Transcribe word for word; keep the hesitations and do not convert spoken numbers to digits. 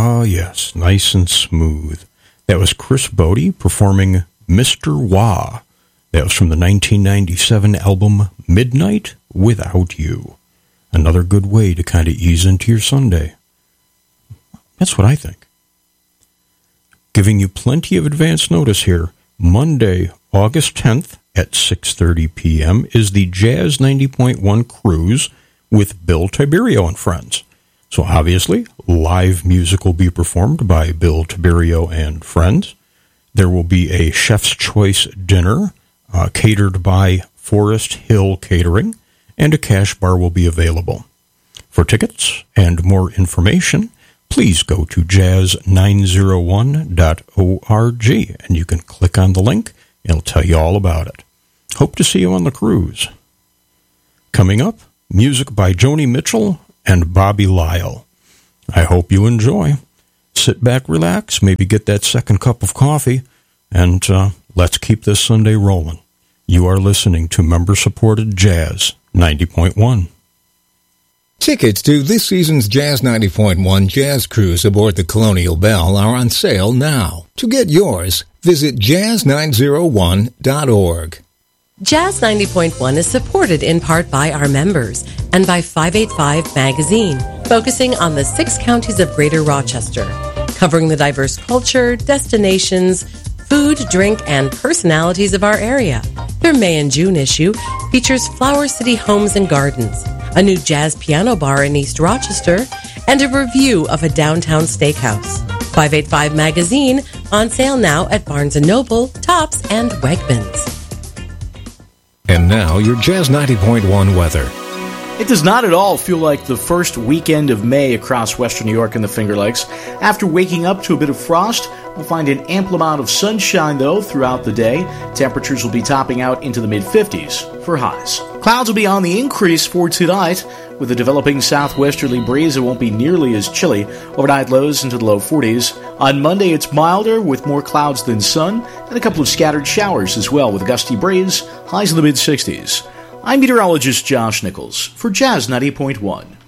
Ah, yes, nice and smooth. That was Chris Bodie performing Mister Wah. That was from the nineteen ninety-seven album Midnight Without You. Another good way to kind of ease into your Sunday. That's what I think. Giving you plenty of advance notice here. Monday, August tenth at six thirty p.m. is the Jazz ninety point one Cruise with Bill Tiberio and friends. So obviously, live music will be performed by Bill Tiberio and friends. There will be a Chef's Choice dinner uh, catered by Forest Hill Catering, and a cash bar will be available. For tickets and more information, please go to jazz nine oh one dot org, and you can click on the link, and it'll tell you all about it. Hope to see you on the cruise. Coming up, music by Joni Mitchell and Bobby Lyle. I hope you enjoy. Sit back, relax, maybe get that second cup of coffee, and uh, let's keep this Sunday rolling. You are listening to member-supported Jazz ninety point one. Tickets to this season's Jazz ninety point one Jazz Cruise aboard the Colonial Belle are on sale now. To get yours, visit jazz nine oh one dot org. Jazz ninety point one is supported in part by our members and by five eighty-five Magazine, focusing on the six counties of Greater Rochester, covering the diverse culture, destinations, food, drink, and personalities of our area. Their May and June issue features Flower City Homes and Gardens, a new jazz piano bar in East Rochester, and a review of a downtown steakhouse. five eighty-five Magazine, on sale now at Barnes and Noble, Tops, and Wegmans. And now, your Jazz ninety point one weather. It does not at all feel like the first weekend of May across western New York and the Finger Lakes. After waking up to a bit of frost, we'll find an ample amount of sunshine, though, throughout the day. Temperatures will be topping out into the mid-fifties for highs. Clouds will be on the increase for tonight. With a developing southwesterly breeze, it won't be nearly as chilly. Overnight lows into the low forties. On Monday, it's milder with more clouds than sun, and a couple of scattered showers as well with a gusty breeze, highs in the mid-sixties. I'm meteorologist Josh Nichols for Jazz ninety point one.